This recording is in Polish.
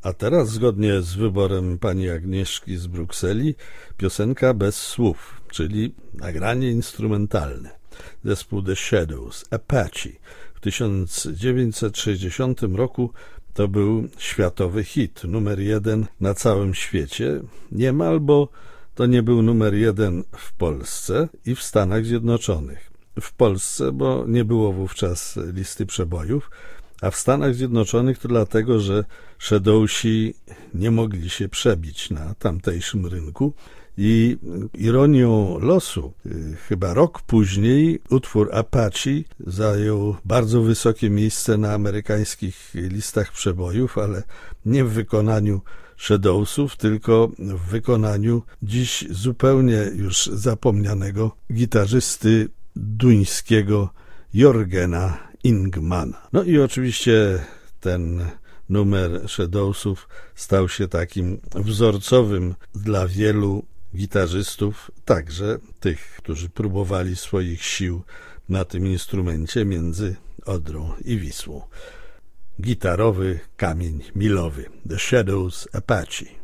A teraz, zgodnie z wyborem pani Agnieszki z Brukseli, piosenka bez słów, czyli nagranie instrumentalne. Zespół The Shadows, Apache. W 1960 roku to był światowy hit, numer 1 na całym świecie, niemal, bo to nie był numer 1 w Polsce i w Stanach Zjednoczonych. W Polsce, bo nie było wówczas listy przebojów, a w Stanach Zjednoczonych to dlatego, że Shadowsi nie mogli się przebić na tamtejszym rynku i ironią losu, chyba rok później utwór Apache zajął bardzo wysokie miejsce na amerykańskich listach przebojów, ale nie w wykonaniu Shadowsów, tylko w wykonaniu dziś zupełnie już zapomnianego gitarzysty duńskiego Jörgena Ingmana. No i oczywiście ten numer Shadowsów stał się takim wzorcowym dla wielu gitarzystów, także tych, którzy próbowali swoich sił na tym instrumencie między Odrą i Wisłą. Gitarowy kamień milowy. The Shadows, Apache.